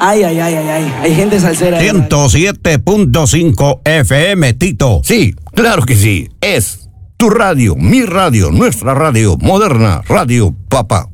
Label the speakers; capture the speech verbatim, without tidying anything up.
Speaker 1: Ay, ay, ay, ay, ay. Hay gente salsera.
Speaker 2: ciento siete punto cinco F M, Tito.
Speaker 3: Sí, claro que sí. Es tu radio, mi radio, nuestra radio, moderna, Radio Papá.